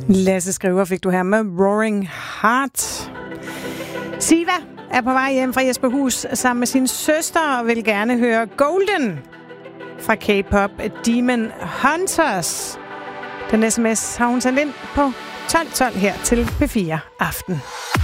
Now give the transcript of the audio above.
Lasse Skriver fik du her med Roaring Heart. Siva er på vej hjem fra Jesperhus sammen med sin søster og vil gerne høre Golden fra K-pop Demon Hunters. Den sms har hun sendt ind på 12.12 her til P4 Aften.